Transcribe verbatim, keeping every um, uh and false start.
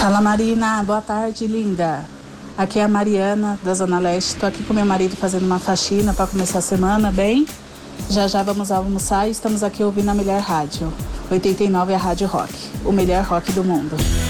Fala, Marina, boa tarde, linda. Aqui é a Mariana, da Zona Leste. Tô aqui com meu marido fazendo uma faxina para começar a semana, bem? Já já vamos almoçar e estamos aqui ouvindo a melhor rádio. oitenta e nove é a Rádio Rock, o melhor rock do mundo.